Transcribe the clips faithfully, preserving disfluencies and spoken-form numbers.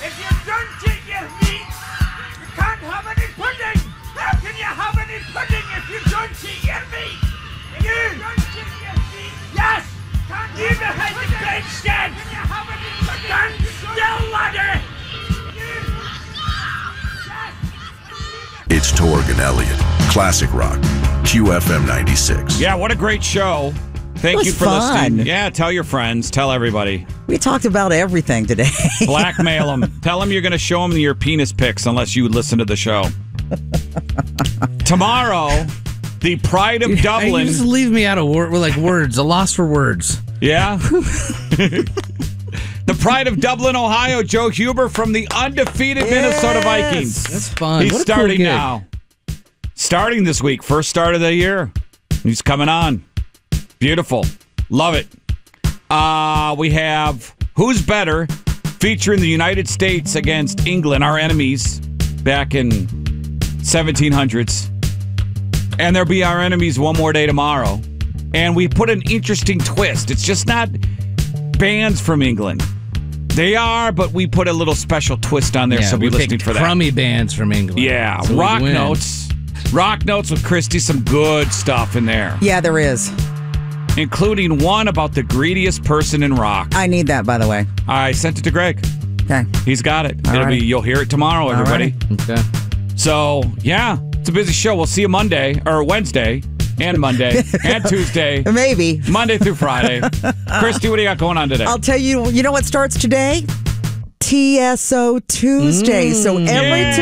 If you don't eat your meat, you can't have any pudding. How can you have any pudding if you don't eat your meat? If you, you don't eat your meat, yes. Can't you behind the bench then? Can you have any pudding? Stand still, laddie. It's Torg and Elliott, Classic Rock, Q F M ninety-six. Yeah, what a great show. Thank you for fun. listening. Yeah, tell your friends. Tell everybody. We talked about everything today. Blackmail them. Tell them you're going to show them your penis pics unless you listen to the show. Tomorrow, the Pride of Dublin. You just leave me out of word, like words. A loss for words. Yeah. The Pride of Dublin, Ohio. Joe Huber from the undefeated yes. Minnesota Vikings. That's fun. He's what a starting cool now. Starting this week. First start of the year. He's coming on. Beautiful. Love it. Uh, we have Who's Better featuring the United States against England, our enemies, back in seventeen hundreds. And there'll be our enemies one more day tomorrow. And we put an interesting twist. It's just not bands from England. They are, but we put a little special twist on there, yeah, so be listening for that. Crummy bands from England. Yeah, so rock notes. Rock notes with Christy, some good stuff in there. Yeah, there is. Including one about the greediest person in rock. I need that, by the way. I sent it to Greg. Okay. He's got it. All It'll right. be. You'll hear it tomorrow, everybody. Right. Okay. So, yeah, it's a busy show. We'll see you Monday, or Wednesday, and Monday, and Tuesday. Maybe. Monday through Friday. Christy, what do you got going on today? I'll tell you, you know what starts today? T S O Tuesday. Mm. So every Yay!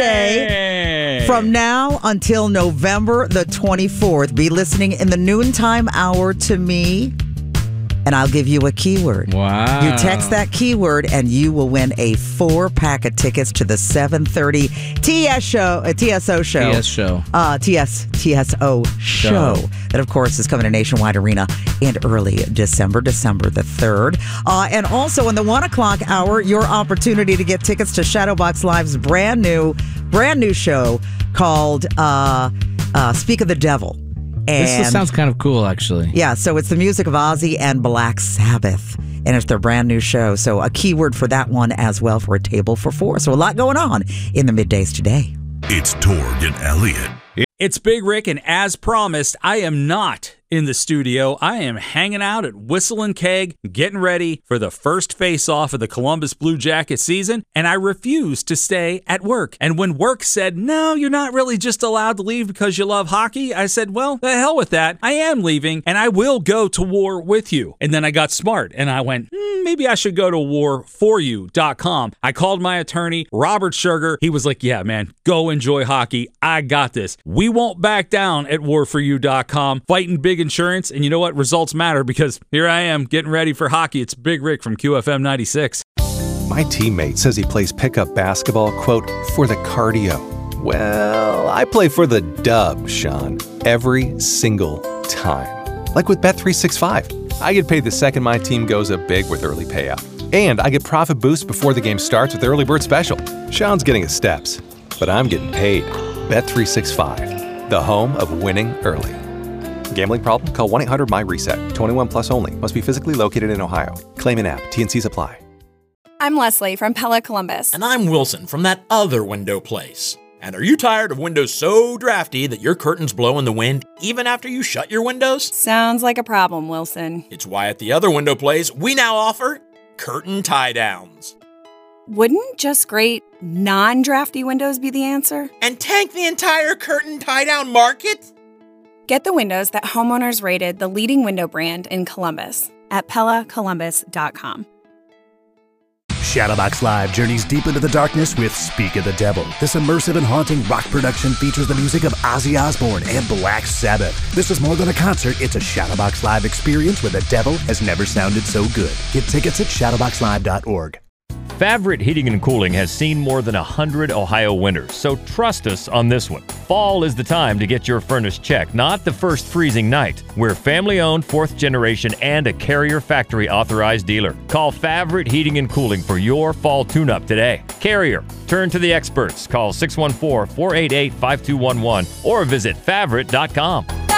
Tuesday from now until November the twenty-fourth, be listening in the noontime hour to me, and I'll give you a keyword. Wow. You text that keyword, and you will win a four-pack of tickets to the seven thirty T S show, uh, T S O show. T S show. Uh, T S T S O show. Show. That, of course, is coming to Nationwide Arena in early December, December the third. Uh, and also in the one o'clock hour, your opportunity to get tickets to Shadowbox Live's brand new, brand new show called uh, uh, Speak of the Devil. And This sounds kind of cool, actually. yeah, so it's the music of Ozzy and Black Sabbath, and it's their brand new show. So a keyword for that one as well for a table for four. So a lot going on in the middays today. It's Torg and Elliott. It's Big Rick, and as promised, I am not in the studio. I am hanging out at Whistle and Keg, getting ready for the first face-off of the Columbus Blue Jacket season, and I refuse to stay at work. And when work said, no, you're not really just allowed to leave because you love hockey, I said, well, the hell with that. I am leaving, and I will go to war with you. And then I got smart, and I went, hmm, maybe I should go to war for you dot com. I called my attorney, Robert Sugar. He was like, yeah, man, go enjoy hockey. I got this. We won't back down at war for you dot com, fighting big insurance, and you know what? Results matter, because here I am getting ready for hockey. It's Big Rick from Q F M ninety-six. My teammate says he plays pickup basketball, quote, for the cardio. Well, I play for the dub, Sean, every single time. Like with Bet three sixty-five. I get paid the second my team goes up big with early payout. And I get profit boost before the game starts with the early bird special. Sean's getting his steps, but I'm getting paid. Bet three sixty-five, the home of winning early. Gambling problem? Call one eight hundred M Y reset. twenty-one plus only. Must be physically located in Ohio. Claim in app. T and C's apply. I'm Leslie from Pella Columbus. And I'm Wilson from that other window place. And are you tired of windows so drafty that your curtains blow in the wind even after you shut your windows? Sounds like a problem, Wilson. It's why at the other window place, we now offer curtain tie-downs. Wouldn't just great non-drafty windows be the answer? And tank the entire curtain tie-down market? Get the windows that homeowners rated the leading window brand in Columbus at Pella Columbus dot com. Shadowbox Live journeys deep into the darkness with Speak of the Devil. This immersive and haunting rock production features the music of Ozzy Osbourne and Black Sabbath. This is more than a concert, it's a Shadowbox Live experience where the devil has never sounded so good. Get tickets at shadowbox live dot org. Favorite Heating and Cooling has seen more than one hundred Ohio winters, so trust us on this one. Fall is the time to get your furnace checked, not the first freezing night. We're family-owned, fourth generation, and a Carrier factory authorized dealer. Call Favorite Heating and Cooling for your fall tune-up today. Carrier, turn to the experts. Call six one four, four eight eight, five two one one or visit favorite dot com.